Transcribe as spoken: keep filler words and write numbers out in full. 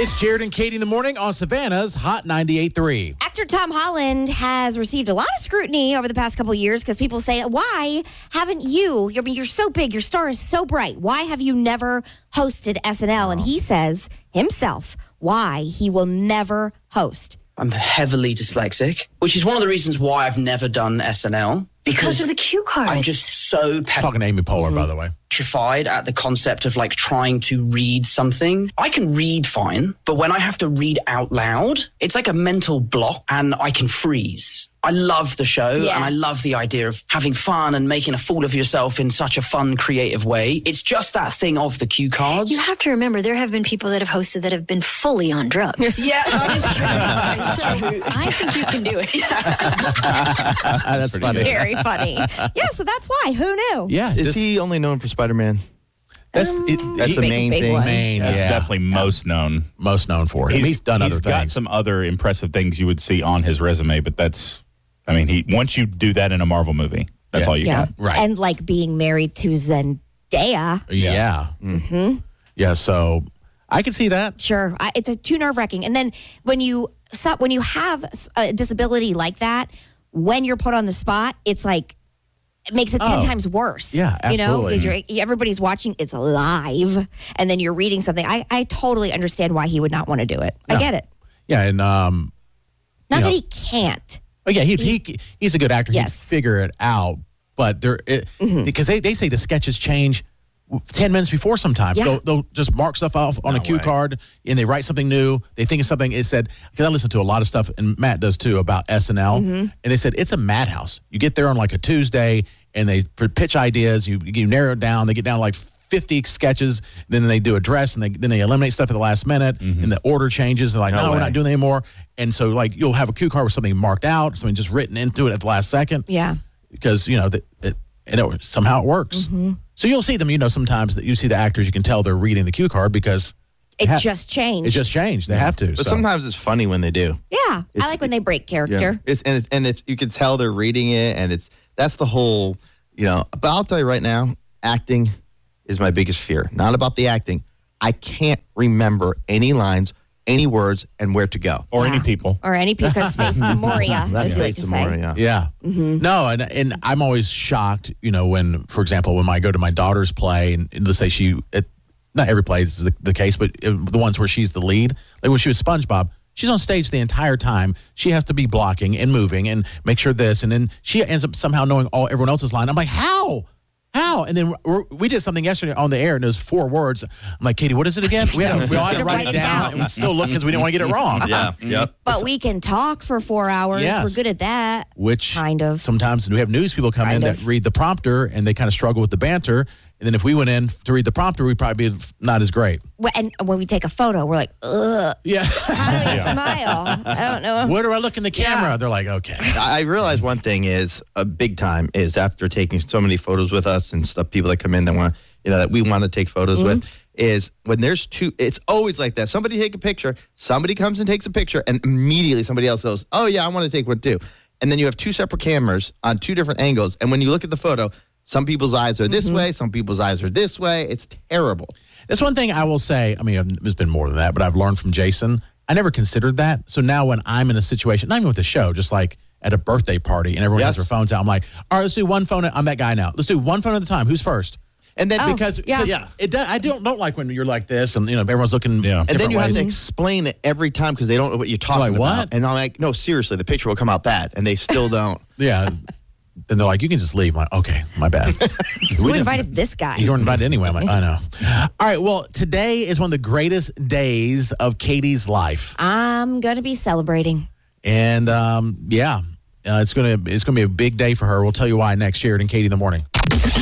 It's Jared and Katie in the morning on Savannah's Hot ninety-eight point three. Actor Tom Holland has received a lot of scrutiny over the past couple of years because people say, why haven't you, you're, you're so big, your star is so bright, why have you never hosted S N L? And he says himself why he will never host. I'm heavily dyslexic, which is one of the reasons why I've never done S N L. Because of the cue cards. I'm just so Talking to Amy Poehler, mm-hmm. by the way. petrified at the concept of like trying to read something. I can read fine, but when I have to read out loud, it's like a mental block and I can freeze. I love the show yeah. and I love the idea of having fun and making a fool of yourself in such a fun, creative way. It's just that thing of the cue cards. You have to remember, there have been people that have hosted that have been fully on drugs. Yeah, that is true. So I think you can do it. That's funny. Very funny. Yeah, so that's why. Who knew? Yeah. Is this, he only known for Spider-Man? That's, Um, it, That's he- the big, main big thing. one. main, That's yeah. definitely most known. Most known for it. He's, he's done he's other got things. some other impressive things you would see on his resume, but that's, I mean, he once you do that in a Marvel movie, that's Yeah. all you Yeah. got. Right. And like being married to Zendaya. Yeah. Mm-hmm. Yeah, so I can see that. Sure. I, it's a too nerve wracking. And then when you stop, when you have a disability like that, when you're put on the spot, it's like, it makes it ten Oh. times worse. Yeah, You know, absolutely. because everybody's watching, it's live, and then you're reading something. I, I totally understand why he would not want to do it. I No. get it. Yeah, and um, Not You that know. he can't. oh, yeah, he, he he's a good actor. Yes. He'd figure it out. But there, it, Mm-hmm. because they, they say the sketches change ten minutes before sometimes. Yeah. They'll, they'll just mark stuff off on No a cue way. card and they write something new. They think of something. It said, because I listen to a lot of stuff, and Matt does too, about S N L. Mm-hmm. And they said, it's a madhouse. You get there on like a Tuesday and they p- pitch ideas. You, you narrow it down. They get down to like fifty sketches. Then they do a dress and they, then they eliminate stuff at the last minute and the order changes. They're like, no, No we're way. not doing it anymore. And so like you'll have a cue card with something marked out, something just written into it at the last second. Yeah. Because, you know, the, it, and it, somehow it works. Mm-hmm. So you'll see them, you know, sometimes that you see the actors, you can tell they're reading the cue card because It ha- just changed. it just changed. They have to. But so. sometimes it's funny when they do. yeah. I It's- like when they break character. It's and it, and if you can tell they're reading it, and it's that's the whole, you know. But I'll tell you right now, acting is my biggest fear. Not about the acting. I can't remember any lines, any words, and where to go. Or any people. Or any because face to Moria, That's as you like face to to say. more, yeah. Yeah. Mm-hmm. No, and and I'm always shocked, you know, when, for example, when I go to my daughter's play, and, and let's say she, it, not every play is the, the case, but uh, the ones where she's the lead, like when she was SpongeBob, she's on stage the entire time. She has to be blocking and moving and make sure this, and then she ends up somehow knowing all everyone else's line. I'm like, how? How? And then we're, we did something yesterday on the air, and it was four words. I'm like, Katie, what is it again? We, had to, we all had to write it down, and we still look because we didn't want to get it wrong. Yeah. Yep. But we can talk for four hours. Yes. We're good at that. Which Kind of. sometimes we have news people come Kind in of. that read the prompter and they kind of struggle with the banter. And then if we went in to read the prompter, we'd probably be not as great. Wh- And when we take a photo, we're like, ugh, Yeah. how do I smile? I don't know. Where do I look in the camera? Yeah. They're like, okay. I I realize one thing is a big time is after taking so many photos with us and stuff, people that come in that want, you know, that we want to take photos Mm-hmm. with, is when there's two, it's always like that. Somebody take a picture, somebody comes and takes a picture, and immediately somebody else goes, oh yeah, I want to take one too. And then you have two separate cameras on two different angles. And when you look at the photo, some people's eyes are this way, some people's eyes are this way. It's terrible. That's one thing I will say. I mean, there's been more than that, but I've learned from Jason. I never considered that. So now when I'm in a situation, not even with the show, just like at a birthday party and everyone has Yes. their phones out, I'm like, all right, let's do one phone. At, I'm that guy now. Let's do one phone at a time. Who's first? And then Oh, Because yeah. because it does, I don't don't like when you're like this and you know everyone's looking. Yeah. And then you have ways. to explain it every time because they don't know what you're talking Like, about. what? And I'm like, no, seriously, the picture will come out bad. And they still don't. Yeah. Then they're like, you can just leave. I'm like, okay, my bad. Who invited this guy? You weren't invited anyway. I'm like, I know. All right. Well, today is one of the greatest days of Katie's life. I'm going to be celebrating. And um, yeah, uh, it's gonna it's gonna be a big day for her. We'll tell you why next year in Katie in the Morning.